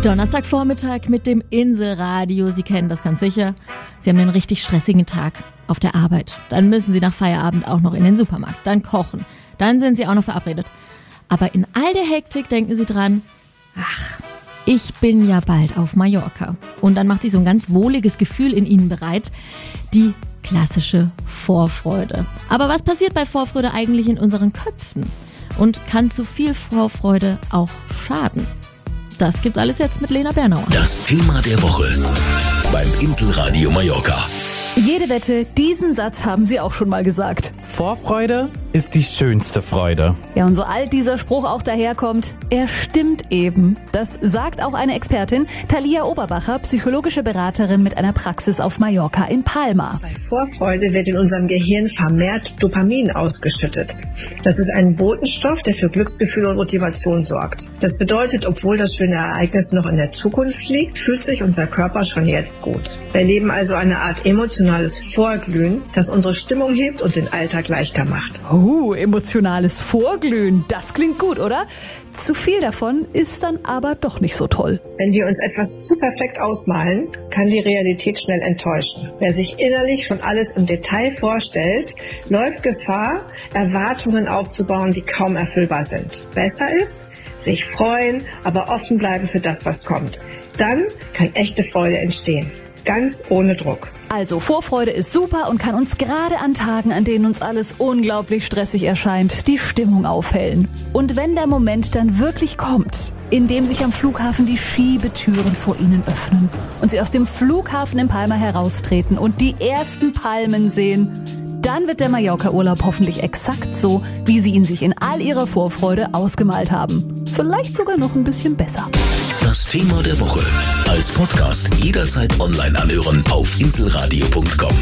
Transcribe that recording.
Donnerstagvormittag mit dem Inselradio. Sie kennen das ganz sicher. Sie haben einen richtig stressigen Tag auf der Arbeit. Dann müssen Sie nach Feierabend auch noch in den Supermarkt, dann kochen. Dann sind Sie auch noch verabredet. Aber in all der Hektik denken Sie dran, ach, ich bin ja bald auf Mallorca. Und dann macht sich so ein ganz wohliges Gefühl in Ihnen bereit. Die klassische Vorfreude. Aber was passiert bei Vorfreude eigentlich in unseren Köpfen? Und kann zu viel Vorfreude auch schaden? Das gibt's alles jetzt mit Lena Bernauer. Das Thema der Woche beim Inselradio Mallorca. Jede Wette, diesen Satz haben Sie auch schon mal gesagt. Vorfreude ist die schönste Freude. Ja, und so alt dieser Spruch auch daherkommt, er stimmt eben. Das sagt auch eine Expertin, Thalia Oberbacher, psychologische Beraterin mit einer Praxis auf Mallorca in Palma. Bei Vorfreude wird in unserem Gehirn vermehrt Dopamin ausgeschüttet. Das ist ein Botenstoff, der für Glücksgefühle und Motivation sorgt. Das bedeutet, obwohl das schöne Ereignis noch in der Zukunft liegt, fühlt sich unser Körper schon jetzt gut. Wir erleben also eine Art emotionales Vorglühen, das unsere Stimmung hebt und den Alltag leichter macht. Emotionales Vorglühen, das klingt gut, oder? Zu viel davon ist dann aber doch nicht so toll. Wenn wir uns etwas zu perfekt ausmalen, kann die Realität schnell enttäuschen. Wer sich innerlich schon alles im Detail vorstellt, läuft Gefahr, Erwartungen aufzubauen, die kaum erfüllbar sind. Besser ist, sich freuen, aber offen bleiben für das, was kommt. Dann kann echte Freude entstehen. Ganz ohne Druck. Also Vorfreude ist super und kann uns gerade an Tagen, an denen uns alles unglaublich stressig erscheint, die Stimmung aufhellen. Und wenn der Moment dann wirklich kommt, in dem sich am Flughafen die Schiebetüren vor Ihnen öffnen und Sie aus dem Flughafen in Palma heraustreten und die ersten Palmen sehen, dann wird der Mallorca-Urlaub hoffentlich exakt so, wie Sie ihn sich in all Ihrer Vorfreude ausgemalt haben. Vielleicht sogar noch ein bisschen besser. Das Thema der Woche als Podcast jederzeit online anhören auf inselradio.com.